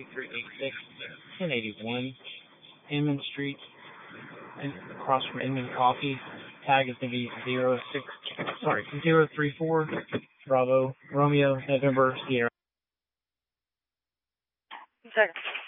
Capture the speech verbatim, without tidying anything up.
three eight six, ten eighty-one Inman Street, and across from Inman Coffee. Tag is going to be zero six, sorry, zero three four Bravo Romeo November Sierra. Second.